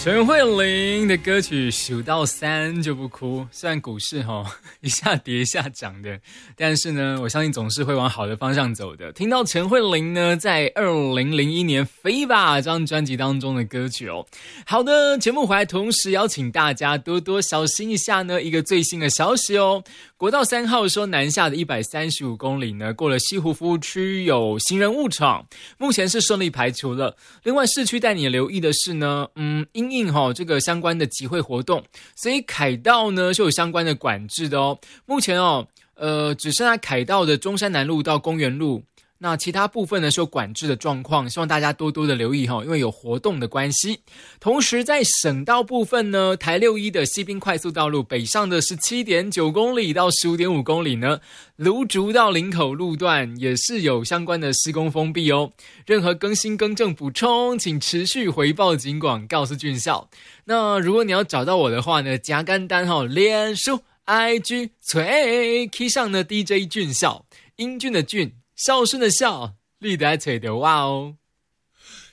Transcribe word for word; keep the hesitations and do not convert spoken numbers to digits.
陈慧琳的歌曲数到三就不哭，虽然股市齁一下跌一下涨的，但是呢我相信总是会往好的方向走的。听到陈慧琳呢在二零零一年飞吧这张专辑当中的歌曲哦。好的，节目回来同时邀请大家多多小心一下呢一个最新的消息哦。国道三号说南下的一百三十五公里呢过了西湖服务区有行人误闯，目前是顺利排除了。另外市区带你留意的是呢嗯因应齁这个相关的集会活动，所以凯道呢是有相关的管制的哦。目前哦呃只剩下凯道的中山南路到公园路，那其他部分呢是有管制的状况，希望大家多多的留意齁，因为有活动的关系。同时在省道部分呢，台六一的西滨快速道路北上的 十七点九公里到 十五点五公里呢，芦竹到林口路段也是有相关的施工封闭哦。任何更新更正补充请持续回报警广告诉俊孝。那如果你要找到我的话呢，加干单齁，脸书 I G 吹 K 上呢 D J 俊孝，英俊的俊，孝顺的孝，立得嘴的哇哦。